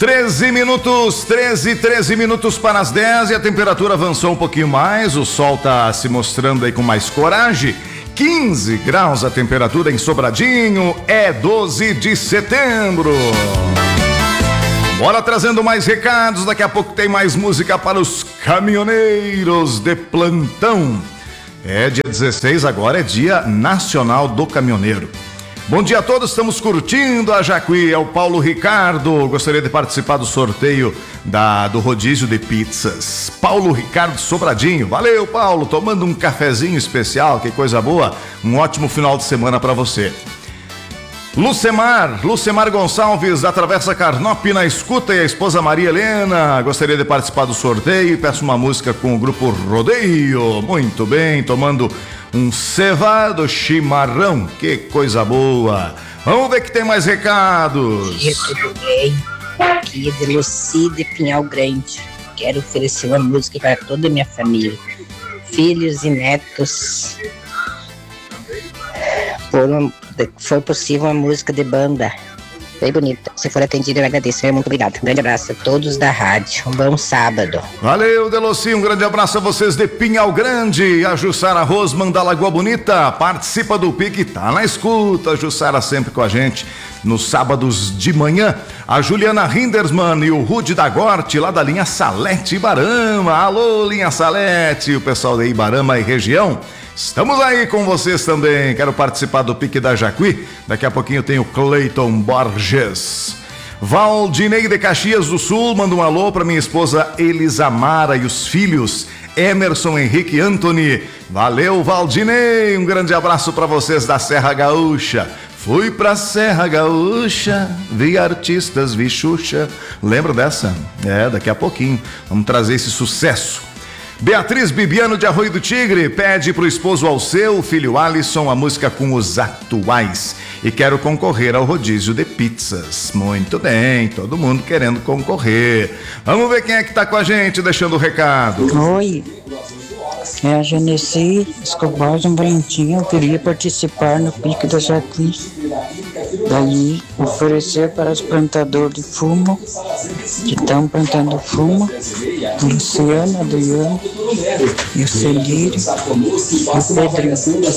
13 minutos para as 10 e a temperatura avançou um pouquinho mais, o sol tá se mostrando aí com mais coragem. 15 graus a temperatura em Sobradinho, é 12 de setembro. Bora trazendo mais recados, daqui a pouco tem mais música para os caminhoneiros de plantão. Dia 16, agora é Dia Nacional do Caminhoneiro. Bom dia a todos, estamos curtindo a Jacuí, é o Paulo Ricardo, gostaria de participar do sorteio do rodízio de pizzas. Paulo Ricardo Sobradinho, valeu Paulo, tomando um cafezinho especial, que coisa boa, um ótimo final de semana para você. Lucemar Gonçalves, da Travessa Carnop na escuta, e a esposa Maria Helena, gostaria de participar do sorteio e peço uma música com o grupo Rodeio. Muito bem, tomando um cevado chimarrão, que coisa boa. Vamos ver que tem mais recados. Tudo bem? Aqui é de Luci de Pinhal Grande. Quero oferecer uma música para toda a minha família, filhos e netos. Foi possível uma música de banda bem bonita. Se for atendido, eu agradeço. Muito obrigado. Um grande abraço a todos da rádio. Um bom sábado. Valeu, Deloci. Um grande abraço a vocês de Pinhal Grande. A Jussara Rosman da Lagoa Bonita participa do PIC, tá na escuta. A Jussara sempre com a gente nos sábados de manhã. A Juliana Hindersman e o Rude da Gorte, lá da linha Salete Ibarama. Alô, linha Salete. O pessoal de Ibarama e região. Estamos aí com vocês também. Quero participar do Pique da Jacuí. Daqui a pouquinho tem o Cleiton Borges. Valdinei de Caxias do Sul manda um alô para minha esposa Elisamara e os filhos Emerson, Henrique e Anthony. Valeu, Valdinei. Um grande abraço para vocês da Serra Gaúcha. Fui pra Serra Gaúcha, vi artistas, vi Xuxa. Lembra dessa? Daqui a pouquinho. Vamos trazer esse sucesso. Beatriz Bibiano de Arroio do Tigre pede pro esposo Alceu, o filho Alisson, a música com os atuais. E quero concorrer ao rodízio de pizzas. Muito bem, todo mundo querendo concorrer. Vamos ver quem é que tá com a gente, deixando o recado. Oi, é a Genesi Escobar de Valentim. Eu queria participar no Pique da Jacuí. Daí oferecer para os plantadores de fumo que estão plantando fumo, o Luciano, a Adriano e o Celírio e o Pedrinho.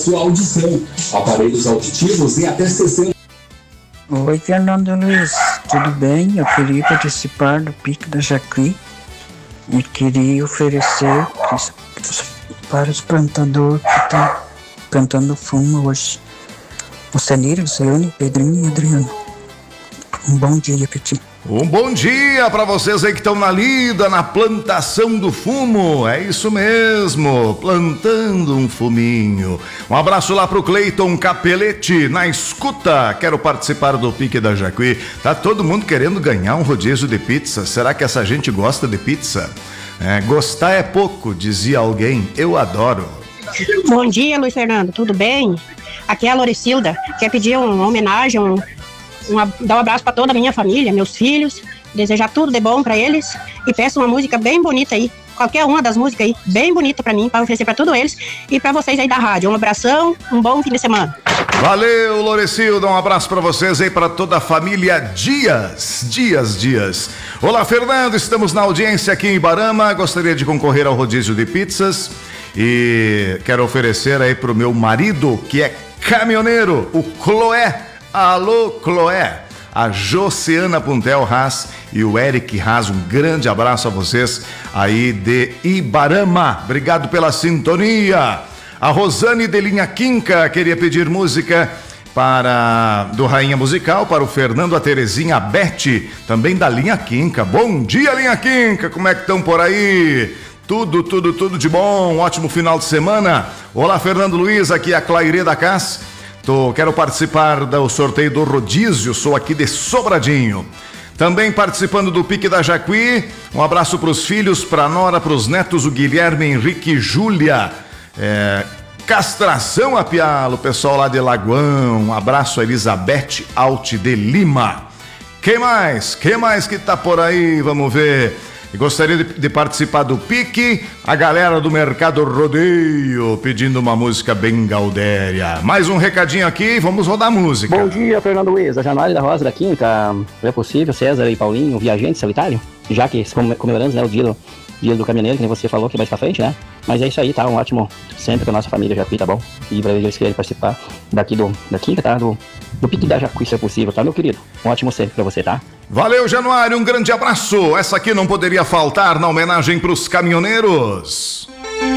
Oi, Fernando Luiz, tudo bem? Eu queria participar do Pique da Jacuí e queria oferecer para os plantadores que estão plantando fumo hoje. O Celírio, o Luciano, o Pedrinho e o Adriano. Um bom dia pra ti. Um bom dia para vocês aí que estão na lida, na plantação do fumo. É isso mesmo, plantando um fuminho. Um abraço lá pro Cleiton Capelete, na escuta. Quero participar do Pique da Jacuí. Tá todo mundo querendo ganhar um rodízio de pizza. Será que essa gente gosta de pizza? Gostar é pouco, dizia alguém. Eu adoro. Bom dia, Luiz Fernando, tudo bem? Aqui é a Loricilda, quer pedir uma homenagem, dar um abraço para toda a minha família, meus filhos, desejar tudo de bom para eles e peço uma música bem bonita aí, qualquer uma das músicas aí, bem bonita para mim, para oferecer para todos eles e para vocês aí da rádio. Um abração, um bom fim de semana. Valeu, Loricilda, um abraço para vocês aí, para toda a família Dias. Olá, Fernando, estamos na audiência aqui em Ibarama, gostaria de concorrer ao rodízio de pizzas e quero oferecer aí pro meu marido, que é caminhoneiro, o Cloé. Alô, Cloé. A Josiana Puntel Haas e o Eric Haas, um grande abraço a vocês aí de Ibarama. Obrigado pela sintonia. A Rosane de Linha Quinca queria pedir música do Rainha Musical para o Fernando, a Terezinha, a Beth, também da Linha Quinca. Bom dia, Linha Quinca, como é que estão por aí? Tudo de bom, ótimo final de semana. Olá, Fernando Luiz, aqui é a Claire da Cas. Quero participar do sorteio do rodízio, sou aqui de Sobradinho. Também participando do Pique da Jacuí, um abraço para os filhos, para a nora, para os netos, o Guilherme, Henrique e Júlia. Castração a Pialo, pessoal lá de Lagoão. Um abraço a Elizabeth Alt de Lima. Quem mais que tá por aí? Vamos ver. e gostaria de participar do Pique, a galera do Mercado Rodeio pedindo uma música bem gaudéria. Mais um recadinho aqui, vamos rodar música. Bom dia, Fernando Luiz, a Januária da Rosa da Quinta, é possível, César e Paulinho, viajante solitário, já que comemoramos, né, o dia do caminhoneiro, que nem você falou, que mais pra frente, né? Mas é isso aí, tá? Um ótimo sempre pra nossa família Jacuí, tá bom? E pra eles querem participar da Quinta, tá? Do Pique da Jacuí, se é possível, tá, meu querido? Um ótimo sempre pra você, tá? Valeu, Januário, um grande abraço. Essa aqui não poderia faltar na homenagem pros caminhoneiros.